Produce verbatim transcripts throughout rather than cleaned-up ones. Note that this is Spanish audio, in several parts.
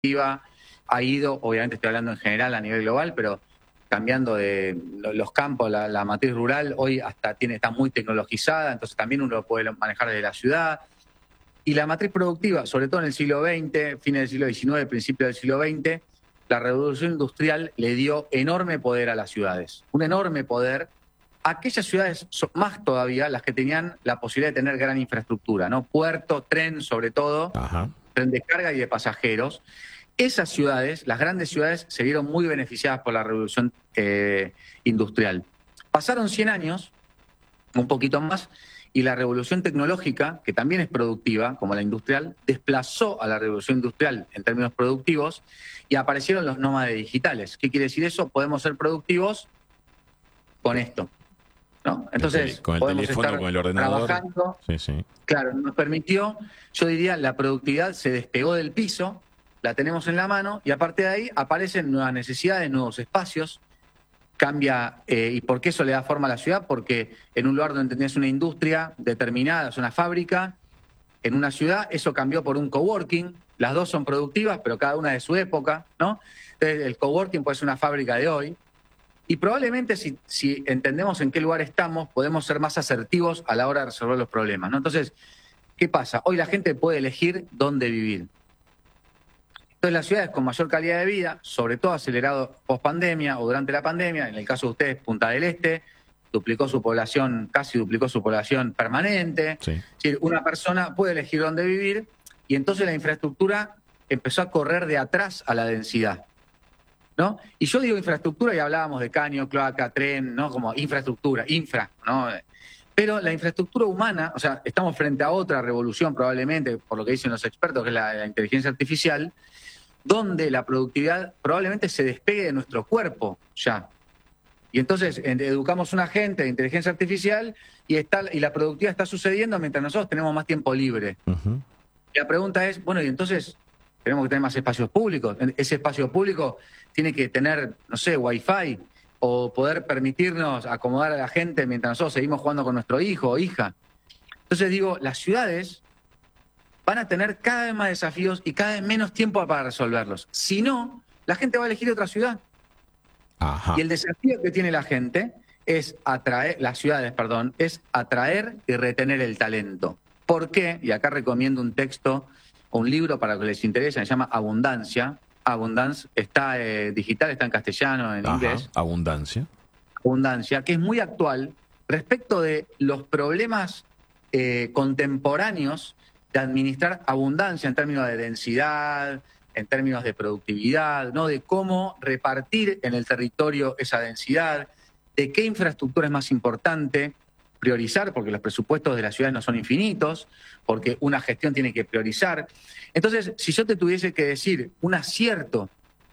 productiva ha ido, obviamente estoy hablando en general a nivel global, pero cambiando de los campos, la, la matriz rural hoy hasta tiene, está muy tecnologizada, entonces también uno lo puede manejar desde la ciudad. Y la matriz productiva, sobre todo en el siglo veinte, fines del siglo diecinueve, principios del siglo veinte, la revolución industrial le dio enorme poder a las ciudades, un enorme poder. Aquellas ciudades, más todavía, las que tenían la posibilidad de tener gran infraestructura, ¿no? Puerto, tren, sobre todo, Ajá. tren de carga y de pasajeros. Esas ciudades, las grandes ciudades, se vieron muy beneficiadas por la revolución eh, industrial. Pasaron cien años, un poquito más, y la revolución tecnológica, que también es productiva, como la industrial, desplazó a la revolución industrial en términos productivos y aparecieron los nómades digitales. ¿Qué quiere decir eso? Podemos ser productivos con esto, ¿no? Entonces, con el podemos teléfono, estar con el ordenador. Trabajando. Sí, sí. Claro, nos permitió, yo diría, la productividad se despegó del piso, la tenemos en la mano y aparte de ahí aparecen nuevas necesidades, nuevos espacios. Cambia, eh, ¿y por qué eso le da forma a la ciudad? Porque en un lugar donde tenías una industria determinada, es una fábrica, en una ciudad eso cambió por un coworking, las dos son productivas, pero cada una de su época, ¿no? Entonces el coworking puede ser una fábrica de hoy, y probablemente si, si entendemos en qué lugar estamos, podemos ser más asertivos a la hora de resolver los problemas, ¿no? Entonces, ¿qué pasa? Hoy la gente puede elegir dónde vivir. Entonces las ciudades con mayor calidad de vida, sobre todo acelerado post pandemia o durante la pandemia, en el caso de ustedes, Punta del Este, duplicó su población, casi duplicó su población permanente. Sí. Es decir, una persona puede elegir dónde vivir y entonces la infraestructura empezó a correr de atrás a la densidad, ¿no? Y yo digo infraestructura y hablábamos de caño, cloaca, tren, ¿no? Como infraestructura, infra, ¿no? Pero la infraestructura humana, o sea, estamos frente a otra revolución probablemente, por lo que dicen los expertos, que es la, la inteligencia artificial, donde la productividad probablemente se despegue de nuestro cuerpo ya. Y entonces educamos una gente de inteligencia artificial y, está, y la productividad está sucediendo mientras nosotros tenemos más tiempo libre. Uh-huh. Y la pregunta es, bueno, y entonces tenemos que tener más espacios públicos. Ese espacio público tiene que tener, no sé, wifi o poder permitirnos acomodar a la gente mientras nosotros seguimos jugando con nuestro hijo o hija. Entonces digo, las ciudades van a tener cada vez más desafíos y cada vez menos tiempo para resolverlos. Si no, la gente va a elegir otra ciudad. Ajá. Y el desafío que tiene la gente es atraer, las ciudades, perdón, es atraer y retener el talento. ¿Por qué? Y acá recomiendo un texto o un libro para los que les interesa, se llama Abundancia. Abundance está eh, digital, está en castellano, en Ajá. inglés. Abundancia. Abundancia, que es muy actual respecto de los problemas eh, contemporáneos de administrar abundancia en términos de densidad, en términos de productividad, ¿no? De cómo repartir en el territorio esa densidad, de qué infraestructura es más importante priorizar, porque los presupuestos de las ciudades no son infinitos, porque una gestión tiene que priorizar. Entonces, si yo te tuviese que decir un acierto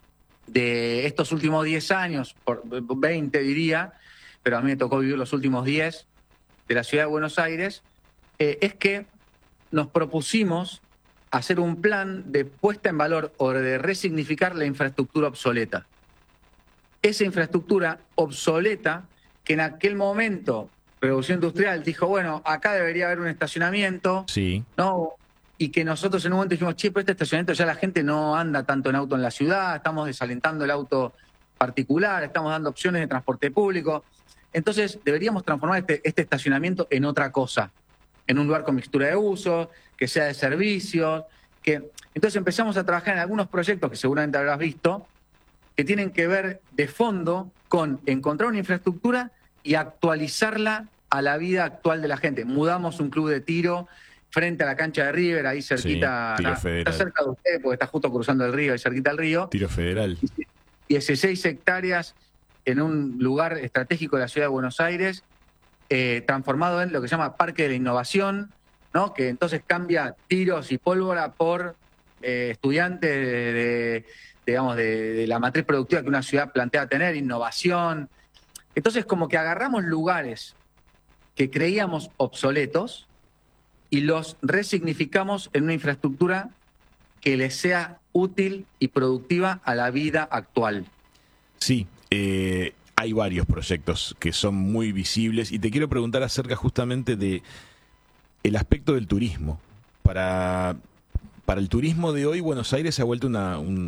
de estos últimos diez años, por veinte diría, pero a mí me tocó vivir los últimos diez de la ciudad de Buenos Aires, eh, es que nos propusimos hacer un plan de puesta en valor o de resignificar la infraestructura obsoleta. Esa infraestructura obsoleta que en aquel momento, Revolución Industrial, dijo, bueno, acá debería haber un estacionamiento, sí. ¿no? Y que nosotros en un momento dijimos, che, pero este estacionamiento ya la gente no anda tanto en auto en la ciudad, estamos desalentando el auto particular, estamos dando opciones de transporte público. Entonces deberíamos transformar este, este estacionamiento en otra cosa, en un lugar con mixtura de uso, que sea de servicios, que... Entonces empezamos a trabajar en algunos proyectos que seguramente habrás visto, que tienen que ver de fondo con encontrar una infraestructura y actualizarla a la vida actual de la gente. Mudamos un club de tiro frente a la cancha de River, ahí cerquita, sí, tiro na, federal. Está cerca de usted, porque está justo cruzando el río, ahí cerquita del río. Tiro federal. dieciséis hectáreas en un lugar estratégico de la ciudad de Buenos Aires, Eh, transformado en lo que se llama Parque de la Innovación, ¿no? Que entonces cambia tiros y pólvora por eh, estudiantes de, de, digamos, de, de la matriz productiva que una ciudad plantea tener, innovación. Entonces como que agarramos lugares que creíamos obsoletos y los resignificamos en una infraestructura que les sea útil y productiva a la vida actual. Sí, eh... hay varios proyectos que son muy visibles y te quiero preguntar acerca justamente de el aspecto del turismo para para el turismo de hoy, Buenos Aires se ha vuelto una, un,